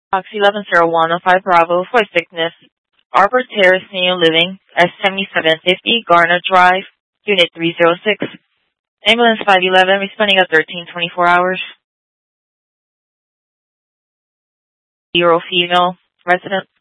Box 110105 Bravo for sickness. Arbor Terrace, Senior Living, S7750, Garner Drive, Unit 306. Ambulance 511 responding at 1324 hours. 0 female resident.